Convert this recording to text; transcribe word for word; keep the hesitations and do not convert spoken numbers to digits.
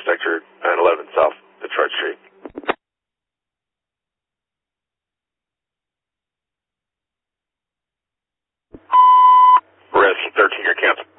sector nine eleven South Detroit Street. Rescue thirteen, your cancel.